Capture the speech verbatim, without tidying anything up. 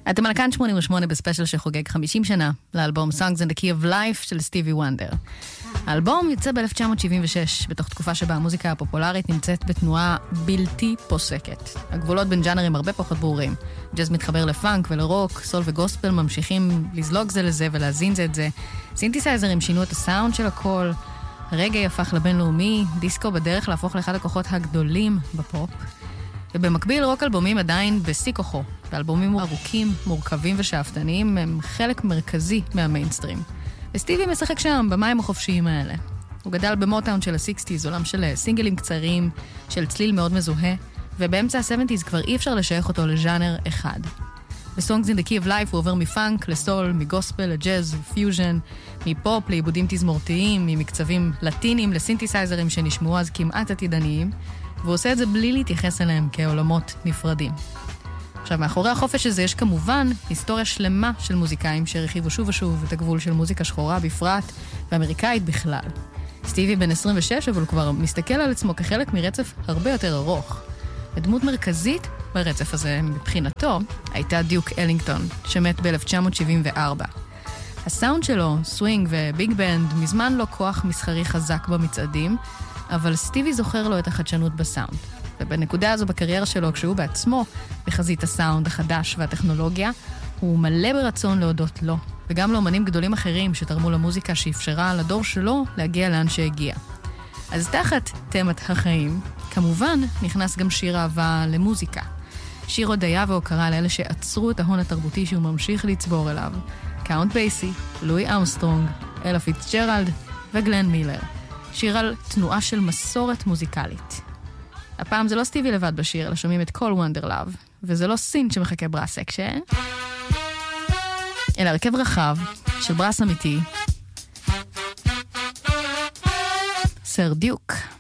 אתם על כאן שמונים ושמונה בספיישל שחוגג חמישים שנה לאלבום Songs in the Key of Life של סטיבי וונדר. האלבום יוצא ב-אלף תשע מאות שבעים ושש, בתוך תקופה שבה המוזיקה הפופולרית נמצאת בתנועה בלתי פוסקת. הגבולות בין ג'אנרים הרבה פחות ברורים. ג'אז מתחבר לפאנק ולרוק, סול וגוספל ממשיכים לזלוג זה לזה ולהזין זה את זה. סינתסייזרים שינו את הסאונד של הכל, הרגע הפך לבינלאומי, דיסקו בדרך להפוך לאחד הכוחות הגדולים בפופ. ובמקביל רוק אלבומים עדיין בשיא כוחו. ואלבומים ארוכים, מורכבים ושאפתניים הם חלק מרכזי מהמיינסטרים. וסטיבי משחק שם במים החופשיים האלה. הוא גדל במוטאון של ה-שייקסטיז, עולם של סינגלים קצרים, של צליל מאוד מזוהה, ובאמצע ה-שבעים כבר אי אפשר לשייך אותו לז'אנר אחד. ב-Songs in the Key of Life הוא עובר מפאנק לסול, מגוספל לג'אז, פיוז'ן, מפופ לעיבודים תזמורתיים, ממקצבים לטינים לסינתסייזרים שנשמעו אז כמעט עתידניים, והוא עושה את זה בלי להתייחס אליהם כעולמות נפרדים. עכשיו, מאחורי החופש הזה יש כמובן היסטוריה שלמה של מוזיקאים שהרחיבו שוב ושוב את הגבול של מוזיקה שחורה בפרט ואמריקאית בכלל. סטיבי בן עשרים ושש, אבל הוא כבר מסתכל על עצמו כחלק מרצף הרבה יותר ארוך. ודמות מרכזית ברצף הזה מבחינתו הייתה דיוק אלינגטון, שמת ב-אלף תשע מאות שבעים וארבע. הסאונד שלו, סווינג וביג בנד, מזמן לא כוח מסחרי חזק במצעדים, אבל סטיבי זוכר לו את החדשנות בסאונד. ובנקודה הזו בקריירה שלו, כשהוא בעצמו בחזית הסאונד החדש והטכנולוגיה, הוא מלא ברצון להודות לו, וגם לאמנים גדולים אחרים שתרמו למוזיקה שאפשרה לדור שלו להגיע לאן שהגיע. אז תחת תמת החיים, כמובן נכנס גם שיר אהבה למוזיקה. שיר הודיה והוקרה לאלה שעצרו את ההון התרבותי שהוא ממשיך לצבור אליו. קאונט בייסי, לואי אמסטרונג, אלה פיצג'רלד וגלן מילר. שיר על תנועה של מסורת מוזיקלית. הפעם זה לא סטיבי לבד בשיר, אלא שומעים את כל וונדר לאב, וזה לא סין שמחכה ברס אקשן, אלא הרכב רחב של ברס אמיתי, סר דיוק.